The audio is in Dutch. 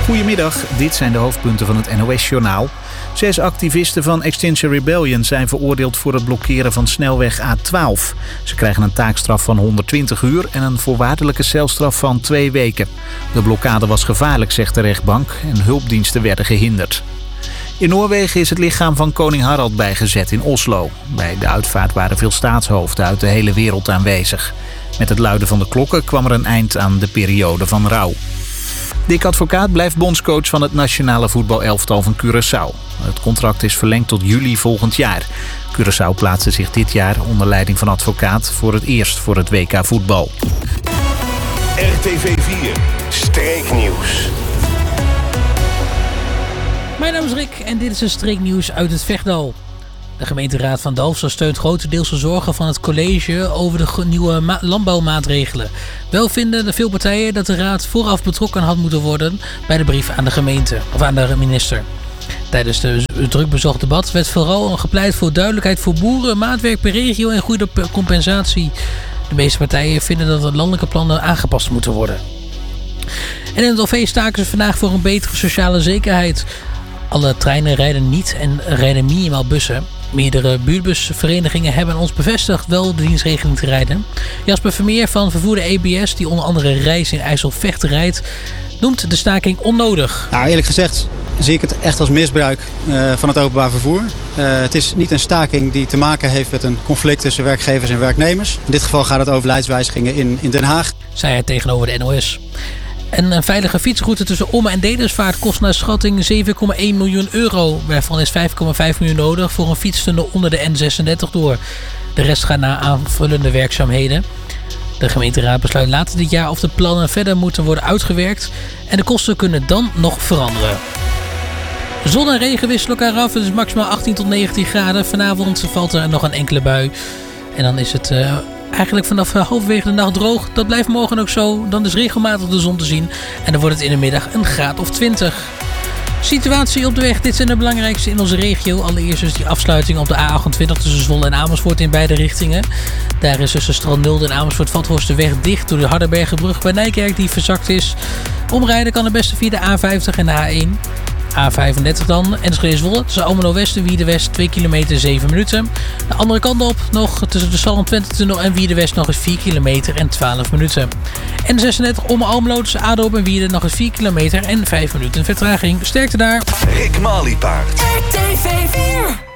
Goedemiddag, dit zijn de hoofdpunten van het NOS-journaal. 6 activisten van Extinction Rebellion zijn veroordeeld voor het blokkeren van snelweg A12. Ze krijgen een taakstraf van 120 uur en een voorwaardelijke celstraf van 2 weken. De blokkade was gevaarlijk, zegt de rechtbank, en hulpdiensten werden gehinderd. In Noorwegen is het lichaam van koning Harald bijgezet in Oslo. Bij de uitvaart waren veel staatshoofden uit de hele wereld aanwezig. Met het luiden van de klokken kwam er een eind aan de periode van rouw. Dick Advocaat blijft bondscoach van het nationale voetbalelftal van Curaçao. Het contract is verlengd tot juli volgend jaar. Curaçao plaatste zich dit jaar onder leiding van Advocaat voor het eerst voor het WK voetbal. RTV 4 Streeknieuws. Mijn naam is Rick en dit is een streeknieuws uit het Vechtdal. De gemeenteraad van Dalfsen steunt grotendeels de zorgen van het college over de nieuwe landbouwmaatregelen. Wel vinden de veel partijen dat de raad vooraf betrokken had moeten worden bij de brief aan de gemeente of aan de minister. Tijdens het druk bezocht debat werd vooral gepleit voor duidelijkheid voor boeren, maatwerk per regio en goede compensatie. De meeste partijen vinden dat de landelijke plannen aangepast moeten worden. En in het OV staken ze vandaag voor een betere sociale zekerheid. Alle treinen rijden niet en rijden minimaal bussen. Meerdere buurtbusverenigingen hebben ons bevestigd wel de dienstregeling te rijden. Jasper Vermeer van Vervoerder EBS, die onder andere Reis in IJsselvecht rijdt, noemt de staking onnodig. Nou, eerlijk gezegd zie ik het echt als misbruik van het openbaar vervoer. Het is niet een staking die te maken heeft met een conflict tussen werkgevers en werknemers. In dit geval gaat het over beleidswijzigingen in Den Haag. Zei hij tegenover de NOS. En een veilige fietsroute tussen Ommen en Dedemsvaart kost naar schatting 7,1 miljoen euro. Waarvan is 5,5 miljoen nodig voor een fietstunnel onder de N36 door. De rest gaat naar aanvullende werkzaamheden. De gemeenteraad besluit later dit jaar of de plannen verder moeten worden uitgewerkt. En de kosten kunnen dan nog veranderen. Zon en regen wisselen elkaar af. Het is maximaal 18 tot 19 graden. Vanavond valt er nog een enkele bui. En dan is het eigenlijk vanaf halverwege de nacht droog. Dat blijft morgen ook zo. Dan is regelmatig de zon te zien. En dan wordt het in de middag een graad of 20. Situatie op de weg. Dit zijn de belangrijkste in onze regio. Allereerst is die afsluiting op de A28 tussen Zwolle en Amersfoort in beide richtingen. Daar is tussen Stralnulde en Amersfoort-Vathorst de weg dicht door de Hardenbergenbrug bij Nijkerk die verzakt is. Omrijden kan het beste via de A50 en de A1. A35 dan, Enschede-Zwolle, tussen Almelo-West en Wiedewest 2 kilometer 7 minuten. De andere kant op nog tussen de Salm-Twente-tunnel en Wiedewest nog eens 4 kilometer en 12 minuten. En 36 om Almelo tussen Adorp en Wieden nog eens 4 kilometer en 5 minuten vertraging. Sterkte daar. Rick Malipaard. RTV 4